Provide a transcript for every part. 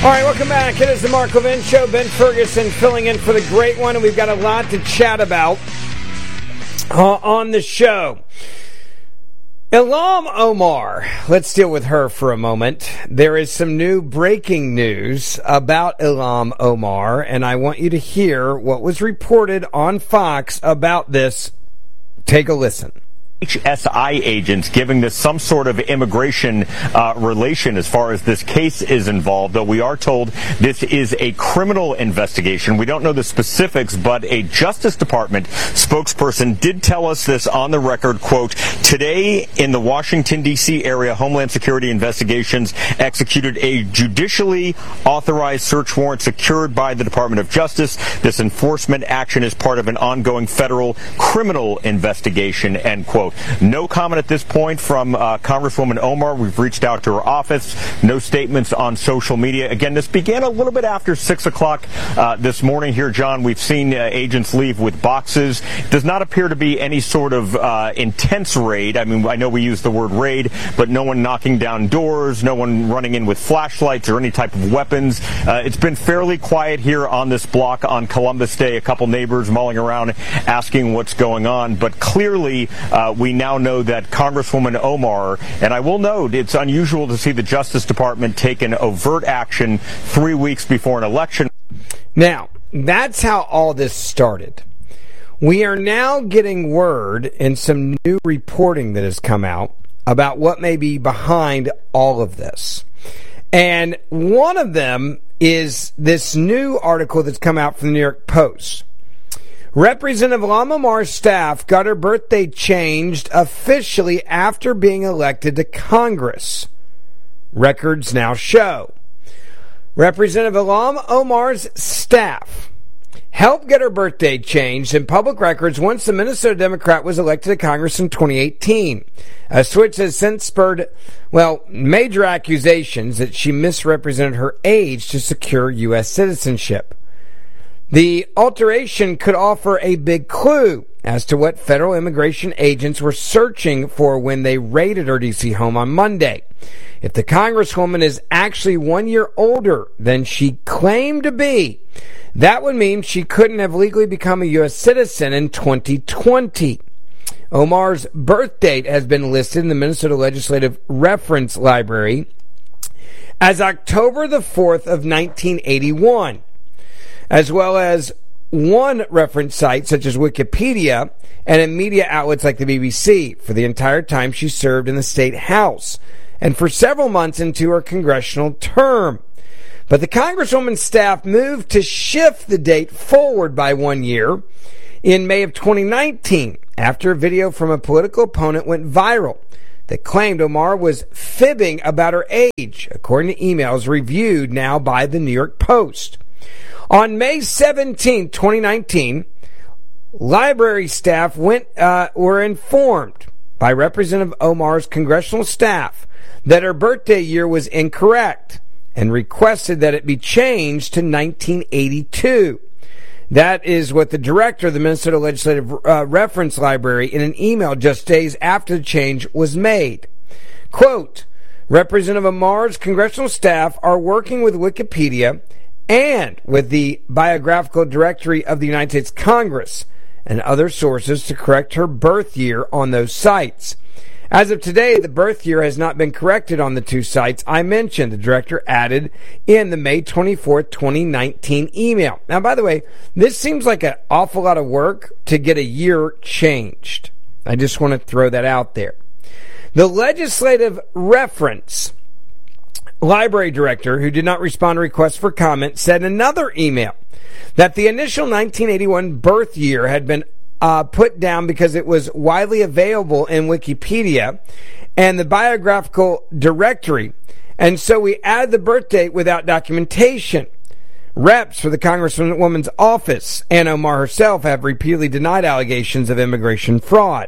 All right, welcome back. It is the Mark Levin Show. Ben Ferguson filling in for the great one, and we've got a lot to chat about on the show. Ilham Omar, let's deal with her for a moment. There is some new breaking news about Ilham Omar, and I want you to hear what was reported on Fox about this. Take a listen. HSI agents giving this some sort of immigration relation as far as this case is involved, though we are told this is a criminal investigation. We don't know the specifics, but a Justice Department spokesperson did tell us this on the record, quote, today in the Washington, D.C. area, Homeland Security Investigations executed a judicially authorized search warrant secured by the Department of Justice. This enforcement action is part of an ongoing federal criminal investigation, end quote. No comment at this point from Congresswoman Omar. We've reached out to her office. No statements on social media. Again, this began a little bit after 6 o'clock this morning here, John. We've seen agents leave with boxes. Does not appear to be any sort of intense raid. I mean, I know we use the word raid, but no one knocking down doors, no one running in with flashlights or any type of weapons. It's been fairly quiet here on this block on Columbus Day. A couple neighbors mulling around asking what's going on. But clearly, we now know that Congresswoman Omar, and I will note it's unusual to see the Justice Department take an overt action 3 weeks before an election. Now, that's how all this started. We are now getting word and some new reporting that has come out about what may be behind all of this. And one of them is this new article that's come out from the New York Post. Representative Ilham Omar's staff got her birthday changed officially after being elected to Congress. Records now show. Representative Ilham Omar's staff helped get her birthday changed in public records once the Minnesota Democrat was elected to Congress in 2018. A switch has since spurred, major accusations that she misrepresented her age to secure U.S. citizenship. The alteration could offer a big clue as to what federal immigration agents were searching for when they raided her D.C. home on Monday. If the Congresswoman is actually 1 year older than she claimed to be, that would mean she couldn't have legally become a U.S. citizen in 2020. Omar's birth date has been listed in the Minnesota Legislative Reference Library as October the 4th of 1981. As well as one reference site, such as Wikipedia, and in media outlets like the BBC, for the entire time she served in the state house, and for several months into her congressional term. But the Congresswoman's staff moved to shift the date forward by 1 year in May of 2019, after a video from a political opponent went viral that claimed Omar was fibbing about her age, according to emails reviewed now by the New York Post. On May 17, 2019, library staff were informed by Representative Omar's congressional staff that her birthday year was incorrect and requested that it be changed to 1982. That is what the director of the Minnesota Legislative Reference Library in an email just days after the change was made. Quote, Representative Omar's congressional staff are working with Wikipedia and with the Biographical Directory of the United States Congress and other sources to correct her birth year on those sites. As of today, the birth year has not been corrected on the two sites I mentioned, the director added in the May 24, 2019 email. Now, by the way, this seems like an awful lot of work to get a year changed. I just want to throw that out there. The Legislative Reference Library director, who did not respond to requests for comment, said in another email that the initial 1981 birth year had been put down because it was widely available in Wikipedia and the Biographical Directory, and so we added the birth date without documentation. Reps for the Congresswoman's office and Omar herself have repeatedly denied allegations of immigration fraud.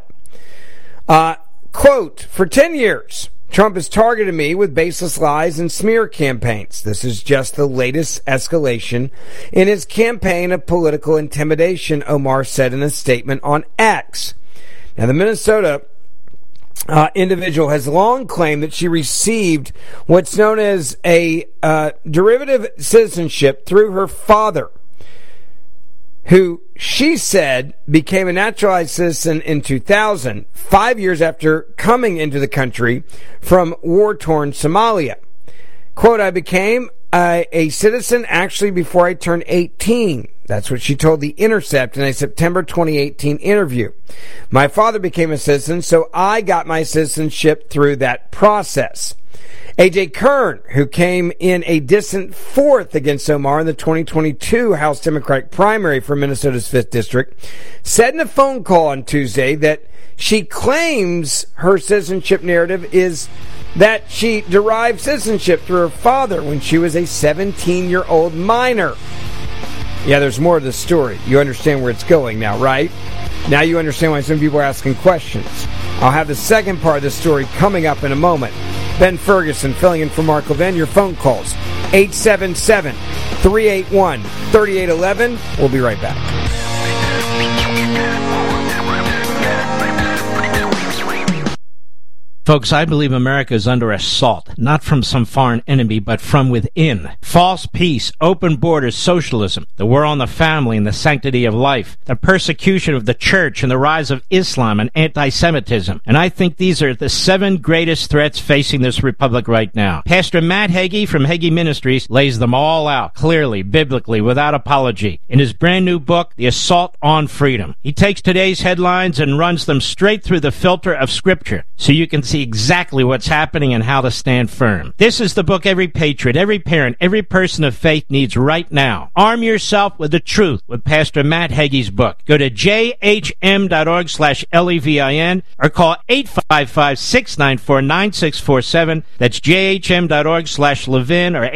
Quote, for 10 years, Trump has targeted me with baseless lies and smear campaigns. This is just the latest escalation in his campaign of political intimidation, Omar said in a statement on X. Now, the Minnesota individual has long claimed that she received what's known as a derivative citizenship through her father, who she said became a naturalized citizen in 2000, 5 years after coming into the country from war-torn Somalia. Quote, I became a citizen actually before I turned 18. That's what she told The Intercept in a September 2018 interview. My father became a citizen, so I got my citizenship through that process. A.J. Kern, who came in a distant fourth against Omar in the 2022 House Democratic primary for Minnesota's 5th District, said in a phone call on Tuesday that she claims her citizenship narrative is that she derived citizenship through her father when she was a 17-year-old minor. Yeah, there's more to the story. You understand where it's going now, right? Now you understand why some people are asking questions. I'll have the second part of the story coming up in a moment. Ben Ferguson filling in for Mark Levin. Your phone calls, 877-381-3811. We'll be right back. Folks, I believe America is under assault, not from some foreign enemy, but from within. False peace, open borders, socialism, the war on the family and the sanctity of life, the persecution of the church and the rise of Islam and anti-Semitism. And I think these are the 7 greatest threats facing this republic right now. Pastor Matt Hagee from Hagee Ministries lays them all out, clearly, biblically, without apology, in his brand new book, The Assault on Freedom. He takes today's headlines and runs them straight through the filter of Scripture, so you can see exactly what's happening and how to stand firm. This is the book every patriot, every parent, every person of faith needs right now. Arm yourself with the truth with Pastor Matt Hagee's book. Go to jhm.org/LEVIN or call 855-694-9647. That's jhm.org/Levin or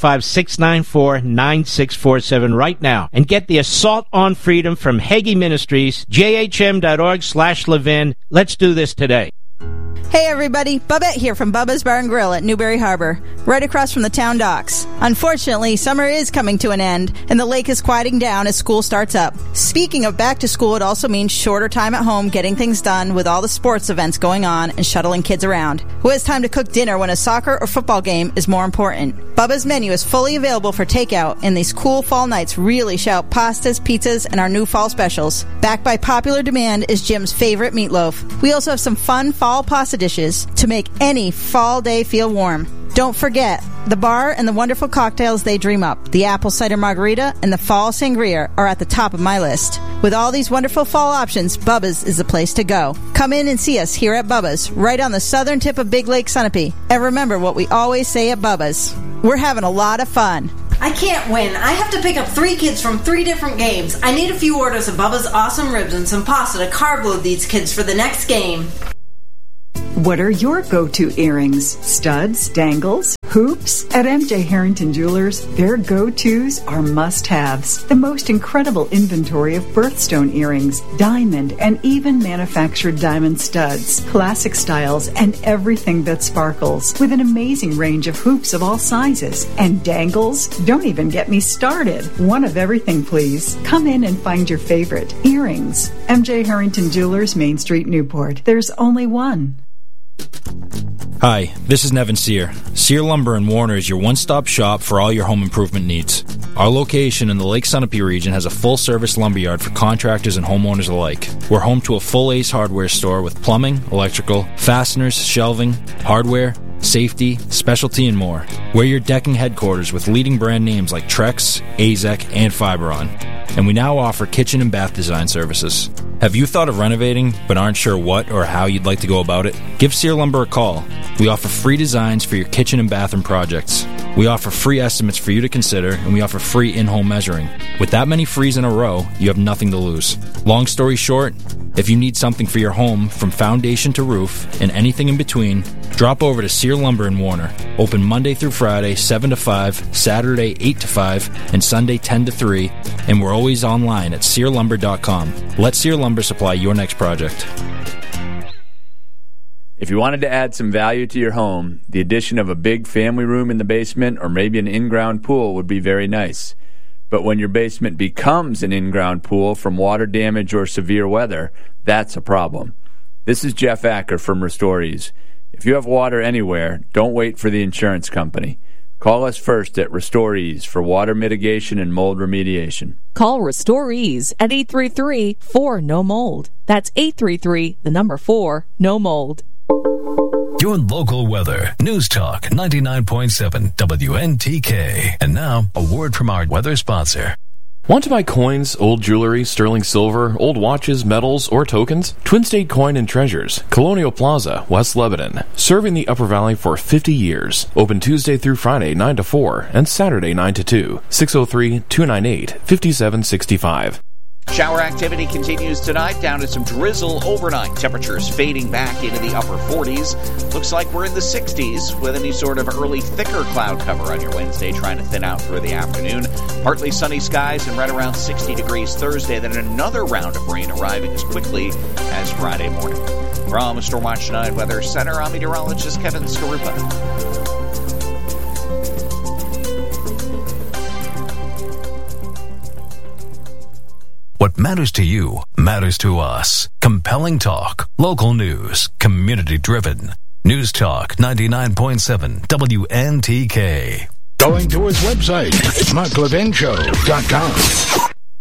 855-694-9647 right now. And get The Assault on Freedom from Hagee Ministries, jhm.org/Levin. Let's do this today. Hey everybody, Bubette here from Bubba's Bar and Grill at Newberry Harbor, right across from the town docks. Unfortunately, summer is coming to an end, and the lake is quieting down as school starts up. Speaking of back to school, it also means shorter time at home getting things done with all the sports events going on and shuttling kids around. Who has time to cook dinner when a soccer or football game is more important? Bubba's menu is fully available for takeout, and these cool fall nights really shout pastas, pizzas, and our new fall specials. Backed by popular demand is Jim's favorite meatloaf. We also have some fun fall pasta dishes to make any fall day feel warm. Don't forget, the bar and the wonderful cocktails they dream up, the apple cider margarita and the fall sangria, are at the top of my list. With all these wonderful fall options, Bubba's is the place to go. Come in and see us here at Bubba's, right on the southern tip of Big Lake Sunapee. And remember what we always say at Bubba's: we're having a lot of fun. I can't win. I have to pick up 3 kids from 3 different games. I need a few orders of Bubba's awesome ribs and some pasta to carb load these kids for the next game. What are your go-to earrings? Studs, dangles, hoops? At MJ Harrington Jewelers, their go-tos are must-haves. The most incredible inventory of birthstone earrings, diamond, and even manufactured diamond studs, classic styles, and everything that sparkles, with an amazing range of hoops of all sizes. And dangles? Don't even get me started. One of everything, please. Come in and find your favorite. Earrings. MJ Harrington Jewelers, Main Street, Newport. There's only one. Hi, this is Nevin Sear. Sear Lumber in Warner is your one-stop shop for all your home improvement needs. Our location in the Lake Sunapee region has a full-service lumberyard for contractors and homeowners alike. We're home to a full Ace Hardware store with plumbing, electrical, fasteners, shelving, hardware, safety, specialty, and more. We're your decking headquarters with leading brand names like Trex, AZEK, and Fiberon. And we now offer kitchen and bath design services. Have you thought of renovating but aren't sure what or how you'd like to go about it? Give Sear Lumber a call. We offer free designs for your kitchen and bathroom projects. We offer free estimates for you to consider, and we offer free in-home measuring. With that many frees in a row, you have nothing to lose. Long story short, if you need something for your home from foundation to roof and anything in between, drop over to Sear Lumber in Warner. Open Monday through Friday, 7 to 5, Saturday, 8 to 5, and Sunday, 10 to 3, and we're always online at SearLumber.com. Let Sear Lumber supply your next project. If you wanted to add some value to your home, the addition of a big family room in the basement or maybe an in-ground pool would be very nice. But when your basement becomes an in-ground pool from water damage or severe weather, that's a problem. This is Jeff Acker from Restore Ease. If you have water anywhere, don't wait for the insurance company. Call us first at Restore Ease for water mitigation and mold remediation. Call Restore Ease at 833-4-NO-MOLD. That's 833-4-NO-MOLD. Your local weather. News Talk 99.7 WNTK. And now, a word from our weather sponsor. Want to buy coins, old jewelry, sterling silver, old watches, medals, or tokens? Twin State Coin and Treasures, Colonial Plaza, West Lebanon. Serving the Upper Valley for 50 years. Open Tuesday through Friday 9 to 4 and Saturday 9 to 2. 603-298-5765. Shower activity continues tonight, down to some drizzle overnight. Temperatures fading back into the upper 40s. Looks like we're in the 60s with any sort of early thicker cloud cover on your Wednesday, trying to thin out through the afternoon. Partly sunny skies and right around 60 degrees Thursday. Then another round of rain arriving as quickly as Friday morning. From Stormwatch Tonight Weather Center, I'm meteorologist Kevin Skarupa. What matters to you matters to us. Compelling talk, local news, community-driven. News Talk 99.7 WNTK. Going to his website, marklevinshow.com.